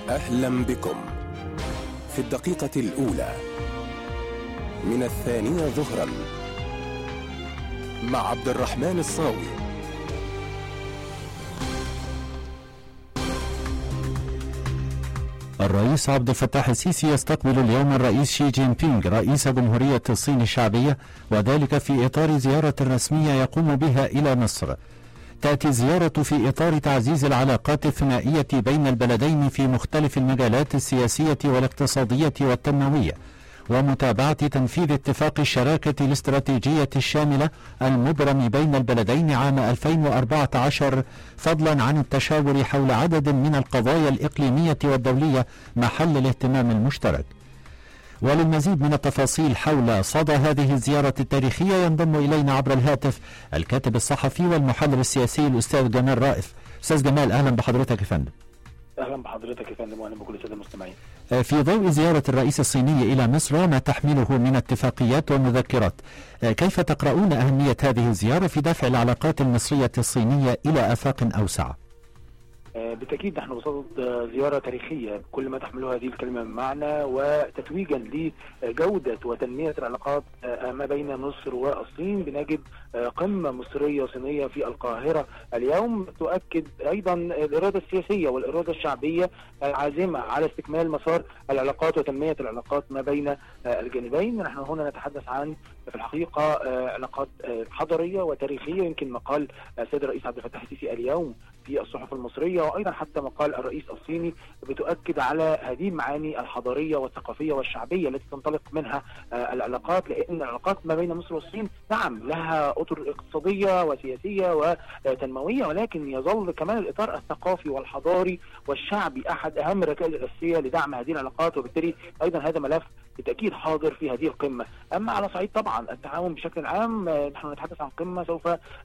أهلا بكم في الدقيقة الأولى من 2 ظهرا مع عبد الرحمن الصاوي. الرئيس عبد الفتاح السيسي يستقبل اليوم الرئيس شي جين بينغ رئيس جمهورية الصين الشعبية، وذلك في إطار زيارة رسمية يقوم بها إلى مصر. تأتي الزيارة في إطار تعزيز العلاقات الثنائية بين البلدين في مختلف المجالات السياسية والاقتصادية والتنموية، ومتابعة تنفيذ اتفاق الشراكة الاستراتيجية الشاملة المبرم بين البلدين عام 2014، فضلا عن التشاور حول عدد من القضايا الإقليمية والدولية محل الاهتمام المشترك. وللمزيد من التفاصيل حول صدى هذه الزيارة التاريخية ينضم إلينا عبر الهاتف الكاتب الصحفي والمحلل السياسي الأستاذ جمال رائف. أستاذ جمال، أهلا بحضرتك يا فندم. أهلا بحضرتك يا فندم، وأهلا بكل السادة المستمعين. في ضوء زيارة الرئيس الصيني إلى مصر وما تحمله من اتفاقيات ومذكرات، كيف تقرؤون أهمية هذه الزيارة في دفع العلاقات المصرية الصينية إلى آفاق أوسع؟ بالتأكيد نحن بصدد زيارة تاريخية بكل ما تحملها هذه الكلمة من معنى، وتتويجا لجودة وتنمية العلاقات ما بين مصر والصين. بنجد قمة مصرية صينية في القاهرة اليوم تؤكد أيضا الإرادة السياسية والإرادة الشعبية العازمة على استكمال مسار العلاقات وتنمية العلاقات ما بين الجانبين. نحن هنا نتحدث عن في الحقيقة علاقات حضارية وتاريخية. يمكن مقال السيد الرئيس عبد الفتاح السيسي اليوم في الصحف المصرية، وأيضا حتى مقال الرئيس الصيني، بتؤكد على هذه المعاني الحضارية والثقافية والشعبية التي تنطلق منها العلاقات، لأن العلاقات ما بين مصر والصين نعم لها أطر اقتصادية وسياسية وتنموية، ولكن يظل كمان الإطار الثقافي والحضاري والشعبي أحد أهم الركائز الأساسية لدعم هذه العلاقات، وبالتالي أيضا هذا ملف بالتأكيد حاضر في هذه القمة. أما على صعيد طبعا التعاون بشكل عام، نحن نتحدث عن قمة سوف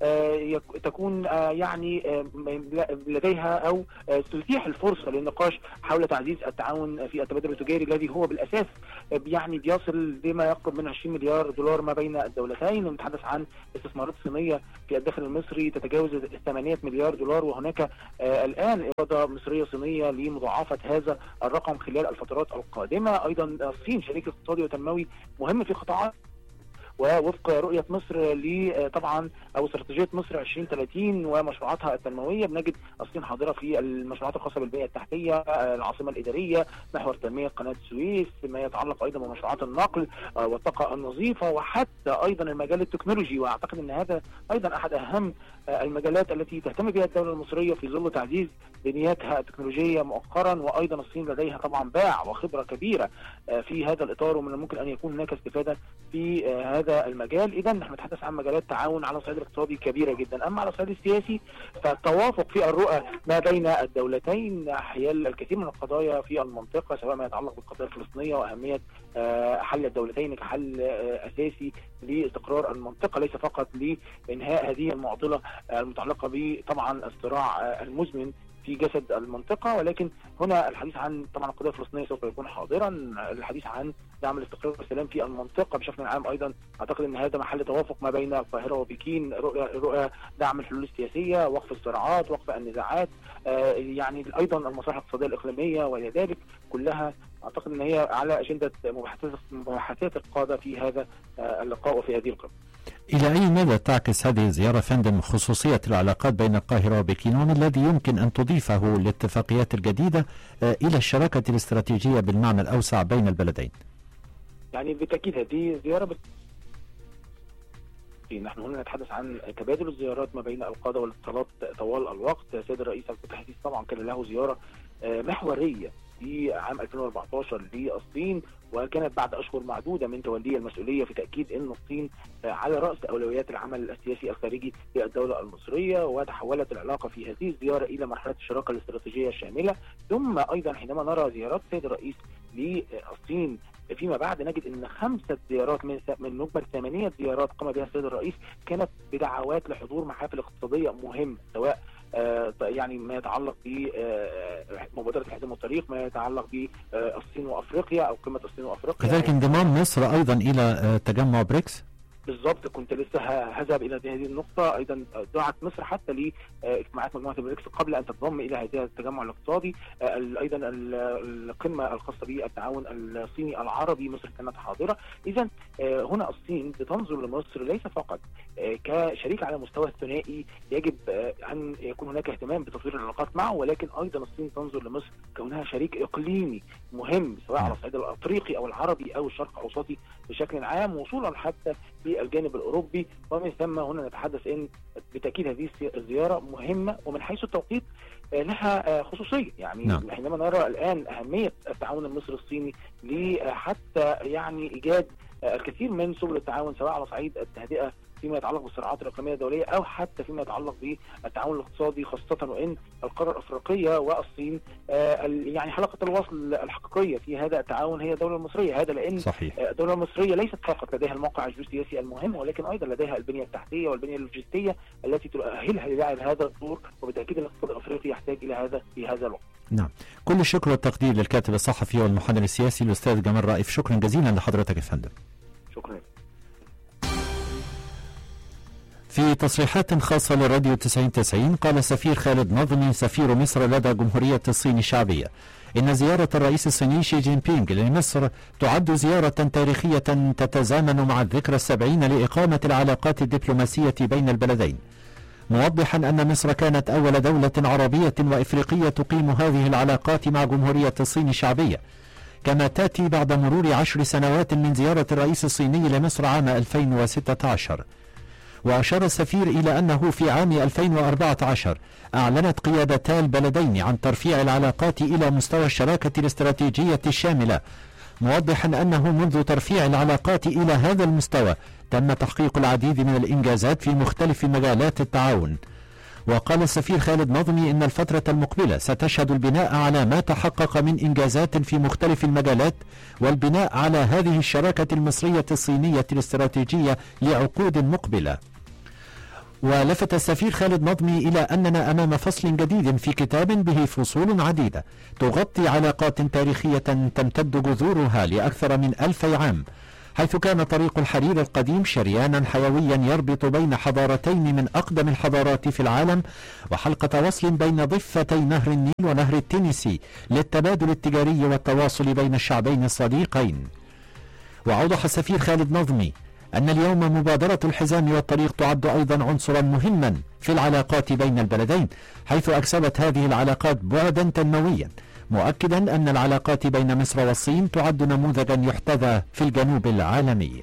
تكون يعني لديها أو تتيح الفرصة للنقاش حول تعزيز التعاون في التبادل التجاري الذي هو بالأساس يعني بيصل لما يقرب من 20 مليار دولار ما بين الدولتين. ونتحدث عن استثمارات صينية في الداخل المصري تتجاوز 8 مليار دولار، وهناك الآن إرادة مصرية صينية لمضاعفة هذا الرقم خلال الفترات القادمة. أيضا الصين شريك اقتصادي وتنموي مهم في قطاعات، ووفق رؤية مصر طبعا أو استراتيجية مصر 2030 ومشروعاتها التنموية، بنجد الصين حاضرة في المشروعات الخاصة بالبنية التحتية، العاصمة الإدارية، محور تنمية قناة السويس، ما يتعلق أيضا بمشروعات النقل والطاقة النظيفة، وحتى أيضا المجال التكنولوجي. وأعتقد أن هذا أيضا أحد أهم المجالات التي تهتم بها الدولة المصرية في ظل تعزيز بنياتها التكنولوجية مؤخرا. وأيضا الصين لديها طبعا باع وخبرة كبيرة في هذا الإطار، ومن الممكن أن يكون هناك استفادة في هذا المجال. إذا نحن نتحدث عن مجالات تعاون على الصعيد الاقتصادي كبيرة جدا. أما على الصعيد السياسي فالتوافق في الرؤى ما بين الدولتين حيال الكثير من القضايا في المنطقة، سواء ما يتعلق بالقضية الفلسطينية وأهمية حل الدولتين كحل أساسي لاستقرار المنطقة، ليس فقط لإنهاء هذه المعضلة المتعلقة بطبعا الصراع المزمن في جسد المنطقة، ولكن هنا الحديث عن طبعا القضية الفلسطينية سوف يكون حاضرا، الحديث عن دعم الاستقرار والسلام في المنطقة بشكل عام. أيضا أعتقد أن هذا محل توافق ما بين القاهرة وبكين، رؤى دعم الحلول السياسية، وقف الصراعات، وقف النزاعات، يعني أيضا المصالح الاقتصادية الإقليمية وإلى ذلك، كلها أعتقد أن هي على أجندة مباحثات القادة في هذا اللقاء وفي هذه القمة. إلى أي مدى تعكس هذه الزيارة فندم خصوصية العلاقات بين القاهرة وبكين، وما الذي يمكن أن تضيفه للاتفاقيات الجديدة إلى الشراكة الاستراتيجية بالمعنى الأوسع بين البلدين؟ يعني بالتأكيد هذه زيارة نحن هنا نتحدث عن تبادل الزيارات ما بين القادة والاتصالات طوال الوقت. السيد الرئيس عبد الفتاح السيسي طبعا كان له زيارة محورية في عام 2014 للصين، وكانت بعد أشهر معدودة من توليه المسؤولية، في تأكيد أن الصين على رأس أولويات العمل السياسي الخارجي للدولة المصرية. وتحولت العلاقة في هذه الزيارة إلى مرحلة الشراكة الاستراتيجية الشاملة. ثم أيضا حينما نرى زيارات السيد الرئيس للصين فيما بعد، نجد أن 5 زيارات من مجمل 8 زيارات قام بها السيد الرئيس كانت بدعوات لحضور محافل اقتصادية مهمة، سواء يعني ما يتعلق بمبادرة الحزام والطريق، ما يتعلق بالصين وأفريقيا أو قمة الصين وأفريقيا، كذلك انضمام مصر أيضا إلى تجمع بريكس. بالضبط، كنت لسه هذهب الى هذه النقطه. ايضا دعت مصر حتى لاجتماعات مجموعه البريكس قبل ان تنضم الى هذا التجمع الاقتصادي. ايضا القمه الخاصه بالتعاون الصيني العربي مصر كانت حاضره. اذا هنا الصين بتنظر لمصر ليس فقط كشريك على مستوى الثنائي يجب ان يكون هناك اهتمام بتطوير العلاقات معه، ولكن ايضا الصين تنظر لمصر كونها شريك اقليمي مهم سواء على الصعيد الافريقي او العربي او الشرق الاوسطي بشكل عام، وصولا حتى بالجانب الاوروبي. ومن ثم هنا نتحدث ان بالتاكيد هذه الزياره مهمه، ومن حيث التوقيت لها خصوصيه. يعني حينما نرى الان اهميه التعاون المصري الصيني لحتى يعني ايجاد الكثير من سبل التعاون سواء على صعيد التهدئه فيما يتعلق بالصراعات الاقليميه الدوليه او حتى فيما يتعلق بالتعاون الاقتصادي، خاصه وان القاره الافريقيه والصين يعني حلقه الوصل الحقيقيه في هذا التعاون هي الدوله المصريه. هذا لان صحيح. الدوله المصريه ليست فقط لديها الموقع الجيوسياسي المهم، ولكن ايضا لديها البنيه التحتيه والبنيه اللوجستيه التي تؤهلها للعب هذا الدور، وبالتاكيد الاقتصاد الافريقي يحتاج الى هذا في هذا الوقت. نعم، كل الشكر والتقدير للكاتب الصحفي والمحلل السياسي الاستاذ جمال رائف. شكرا جزيلا لحضرتك يا فندم. شكرا. في تصريحات خاصة لراديو 90 قال سفير خالد نظمي سفير مصر لدى جمهورية الصين الشعبية إن زيارة الرئيس الصيني شي جين بينغ لمصر تعد زيارة تاريخية تتزامن مع الذكرى 70 لإقامة العلاقات الدبلوماسية بين البلدين، موضحا أن مصر كانت أول دولة عربية وإفريقية تقيم هذه العلاقات مع جمهورية الصين الشعبية، كما تأتي بعد مرور 10 سنوات من زيارة الرئيس الصيني لمصر عام 2016. وأشار السفير إلى أنه في عام 2014 أعلنت قيادتا البلدين عن ترفيع العلاقات إلى مستوى الشراكة الاستراتيجية الشاملة، موضحا أنه منذ ترفيع العلاقات إلى هذا المستوى تم تحقيق العديد من الإنجازات في مختلف مجالات التعاون. وقال السفير خالد نظمي إن الفترة المقبلة ستشهد البناء على ما تحقق من إنجازات في مختلف المجالات والبناء على هذه الشراكة المصرية الصينية الاستراتيجية لعقود مقبلة. ولفت السفير خالد نظمي إلى أننا أمام فصل جديد في كتاب به فصول عديدة تغطي علاقات تاريخية تمتد جذورها لأكثر من 1000 عام، حيث كان طريق الحرير القديم شريانا حيويا يربط بين حضارتين من أقدم الحضارات في العالم، وحلقة وصل بين ضفتي نهر النيل ونهر التينيسي للتبادل التجاري والتواصل بين الشعبين الصديقين. وأوضح السفير خالد نظمي أن اليوم مبادرة الحزام والطريق تعد أيضا عنصرا مهما في العلاقات بين البلدين، حيث أكسبت هذه العلاقات بعدا تنمويا، مؤكدا أن العلاقات بين مصر والصين تعد نموذجا يحتذى في الجنوب العالمي.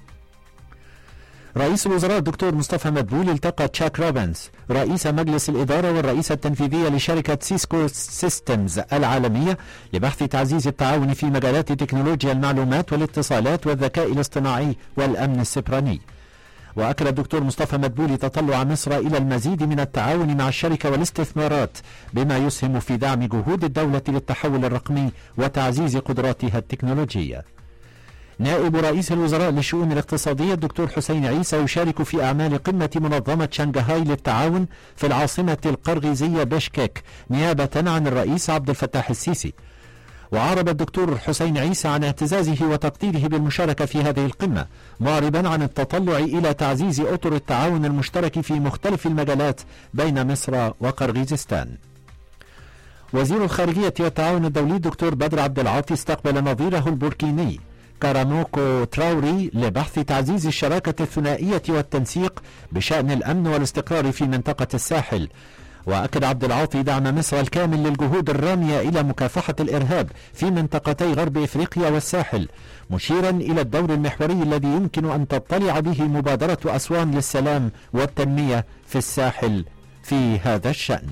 رئيس الوزراء الدكتور مصطفى مدبولي التقى تشاك روبنز رئيس مجلس الإدارة والرئيس التنفيذية لشركة سيسكو سيستمز العالمية لبحث تعزيز التعاون في مجالات تكنولوجيا المعلومات والاتصالات والذكاء الاصطناعي والأمن السيبراني. وأكد الدكتور مصطفى مدبولي تطلع مصر إلى المزيد من التعاون مع الشركة والاستثمارات بما يسهم في دعم جهود الدولة للتحول الرقمي وتعزيز قدراتها التكنولوجية. نائب رئيس الوزراء للشؤون الاقتصادية الدكتور حسين عيسى يشارك في أعمال قمة منظمة شنغهاي للتعاون في العاصمة القرغيزية بشكك نيابة عن الرئيس عبد الفتاح السيسي. وعرب الدكتور حسين عيسى عن اعتزازه وتقديره بالمشاركة في هذه القمة، معربا عن التطلع إلى تعزيز أطر التعاون المشترك في مختلف المجالات بين مصر وقرغيزستان. وزير الخارجية والتعاون الدولي الدكتور بدر عبد العاطي استقبل نظيره البوركيني كاراموكو تراوري لبحث تعزيز الشراكة الثنائية والتنسيق بشأن الأمن والاستقرار في منطقة الساحل. وأكد عبد العاطي دعم مصر الكامل للجهود الرامية إلى مكافحة الإرهاب في منطقتي غرب إفريقيا والساحل، مشيرا إلى الدور المحوري الذي يمكن أن تطلع به مبادرة أسوان للسلام والتنمية في الساحل في هذا الشأن.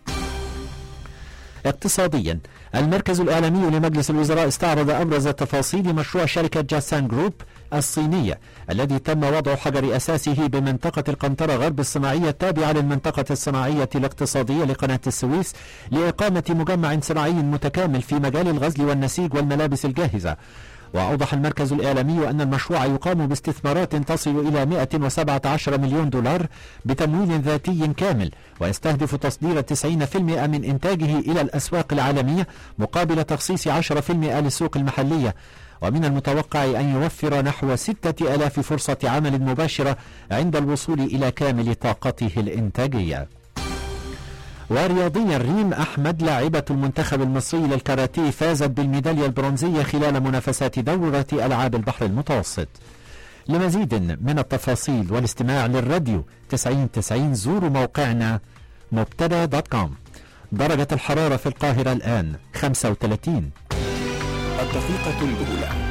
اقتصاديا، المركز الإعلامي لمجلس الوزراء استعرض أبرز تفاصيل مشروع شركة جاسان جروب الصينية الذي تم وضع حجر أساسه بمنطقة القنطرة غرب الصناعية التابعة للمنطقة الصناعية الاقتصادية لقناة السويس لإقامة مجمع صناعي متكامل في مجال الغزل والنسيج والملابس الجاهزة. وأوضح المركز الإعلامي أن المشروع يقام باستثمارات تصل إلى 117 مليون دولار بتمويل ذاتي كامل، ويستهدف تصدير 90% من إنتاجه إلى الأسواق العالمية مقابل تخصيص 10% للسوق المحلية. ومن المتوقع أن يوفر نحو 6000 فرصة عمل مباشرة عند الوصول إلى كامل طاقته الإنتاجية. ورياضيا ريم أحمد لاعبة المنتخب المصري للكاراتيه فازت بالميدالية البرونزية خلال منافسات دورة ألعاب البحر المتوسط. لمزيد من التفاصيل والاستماع للراديو 9090 زوروا موقعنا مبتدا.com. درجة الحرارة في القاهرة الآن 35. الدقيقة الأولى.